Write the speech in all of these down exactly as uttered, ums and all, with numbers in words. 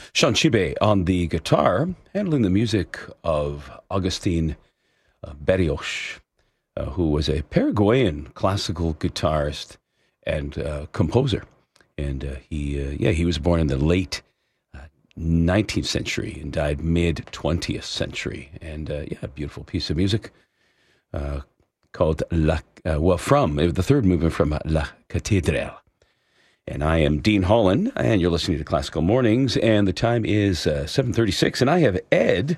Sean Chibe on the guitar, handling the music of Augustin uh, Berrios, uh, who was a Paraguayan classical guitarist and uh, composer. And uh, he, uh, yeah, he was born in the late uh, nineteenth century and died mid twentieth century. And uh, yeah, a beautiful piece of music uh, called La, uh, well, from uh, the third movement from uh, La Cathédrale. And I am Dean Holland, and you're listening to Classical Mornings, and the time is uh, seven thirty-six, and I have Ed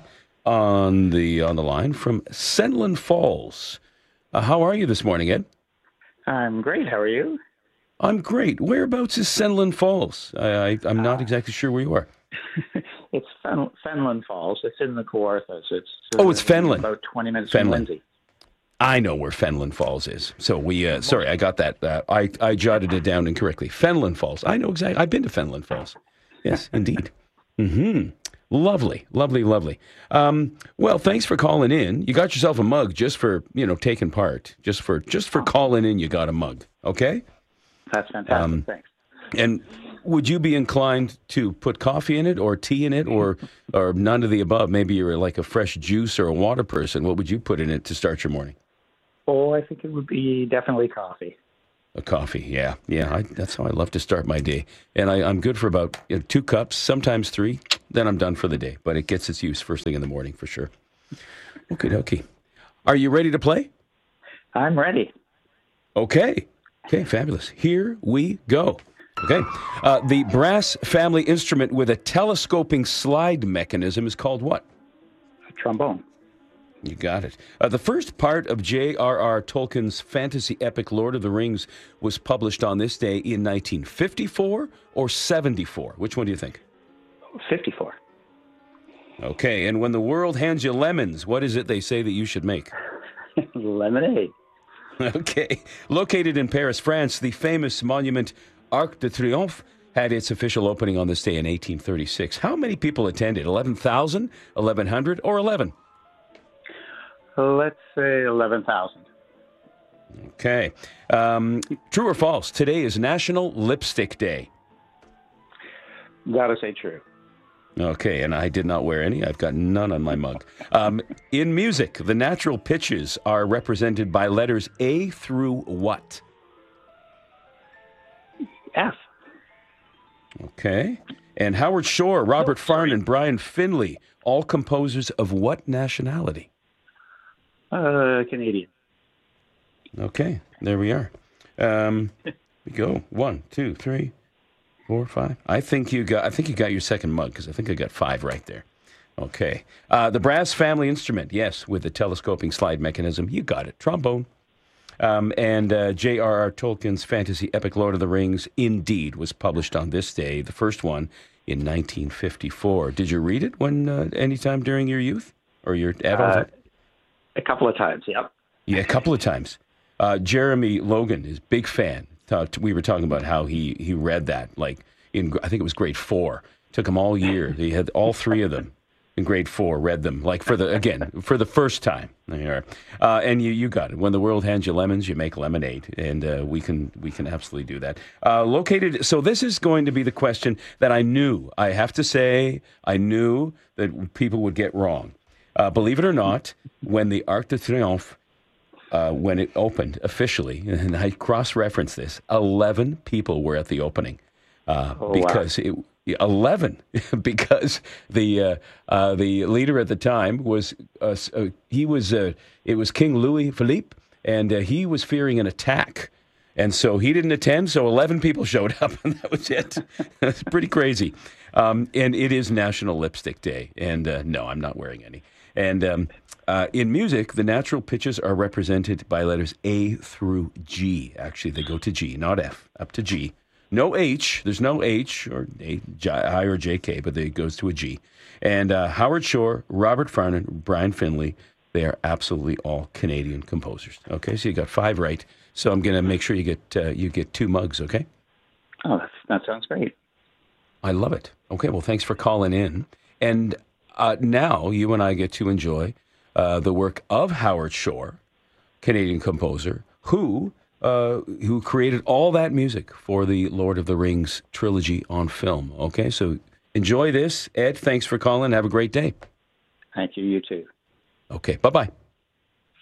on the on the line from Senlin Falls. Uh, how are you this morning, Ed? I'm great. How are you? I'm great. Whereabouts is Senlin Falls? I, I, I'm not uh, exactly sure where you are. It's Fen- Fenelon Falls. It's in the Kawarthas. It's uh, oh, it's Fenelon. About twenty minutes Fenelon. from Lindsay. I know where Fenelon Falls is. So we, uh, sorry, I got that. Uh, I, I jotted it down incorrectly. Fenelon Falls. I know exactly. I've been to Fenelon Falls. Yes, indeed. Mm-hmm. Lovely, lovely, lovely. Um, well, thanks for calling in. You got yourself a mug just for, you know, taking part. Just for just for calling in, you got a mug. Okay? That's fantastic. Um, Thanks. And would you be inclined to put coffee in it or tea in it or or none of the above? Maybe you're like a fresh juice or a water person. What would you put in it to start your morning? Oh, I think it would be definitely coffee. A coffee, yeah. Yeah, I, that's how I love to start my day. And I, I'm good for about you know, two cups, sometimes three. Then I'm done for the day. But it gets its use first thing in the morning for sure. Okie dokie. Are you ready to play? I'm ready. Okay. Okay, fabulous. Here we go. Okay. Uh, the brass family instrument with a telescoping slide mechanism is called what? A trombone. You got it. Uh, the first part of J R R. Tolkien's fantasy epic Lord of the Rings was published on this day in nineteen fifty-four or seventy-four. Which one do you think? fifty-four. Okay. And when the world hands you lemons, what is it they say that you should make? Lemonade. Okay. Located in Paris, France, the famous monument Arc de Triomphe had its official opening on this day in eighteen thirty-six. How many people attended? eleven thousand, eleven hundred, or eleven? Let's say eleven thousand. Okay. Um, true or false? Today is National Lipstick Day. Gotta say true. Okay, and I did not wear any. I've got none on my mug. Um, in music, the natural pitches are represented by letters A through what? F. Okay. And Howard Shore, Robert oh, Farn, and Brian Finley, all composers of what nationality? Uh, Canadian. Okay, there we are. Um, we go. One, two, three, four, five. I think you got. I think you got your second mug because I think I got five right there. Okay. Uh, the brass family instrument, yes, with the telescoping slide mechanism. You got it. Trombone. Um, and uh, J R R. Tolkien's fantasy epic Lord of the Rings, indeed, was published on this day, the first one in nineteen fifty-four. Did you read it when uh, anytime during your youth or your adulthood? Uh, a couple of times, yep. Yeah, a couple of times. Uh, Jeremy Logan is big fan. Talked, we were talking about how he, he read that, like, in I think it was grade four. Took him all year. He had all three of them in grade four, read them, like, for the, again, for the first time. There you are. Uh, and you, you got it. When the world hands you lemons, you make lemonade. And uh, we can we can absolutely do that. Uh, located, so this is going to be the question that I knew. I have to say, I knew that people would get wrong. Uh, believe it or not, when the Arc de Triomphe, uh, when it opened officially, and I cross-referenced this, eleven people were at the opening uh, oh, because wow. it, eleven because the uh, uh, the leader at the time was uh, uh, he was uh, it was King Louis Philippe, and uh, he was fearing an attack. And so he didn't attend, so eleven people showed up, and that was it. That's pretty crazy. Um, and it is National Lipstick Day, and uh, no, I'm not wearing any. And um, uh, in music, the natural pitches are represented by letters A through G. Actually, they go to G, not F, up to G. No H. There's no H or A, J, I or J K, but it goes to a G. And uh, Howard Shore, Robert Farnon, Brian Finley, they are absolutely all Canadian composers. Okay, so you got five right. So I'm going to make sure you get uh, you get two mugs, okay? Oh, that's, that sounds great. I love it. Okay, well, thanks for calling in. And uh, now you and I get to enjoy uh, the work of Howard Shore, Canadian composer, who uh, who created all that music for the Lord of the Rings trilogy on film. Okay, so enjoy this. Ed, thanks for calling. Have a great day. Thank you. You too. Okay, bye-bye.